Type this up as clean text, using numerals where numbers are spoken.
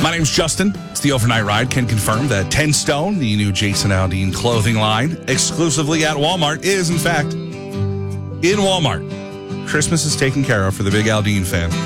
My name's Justin. It's the Overnight Ride. Can confirm that 10 Stone, the new Jason Aldean clothing line, exclusively at Walmart, is, in fact, in Walmart. Christmas is taken care of for the big Aldean fan.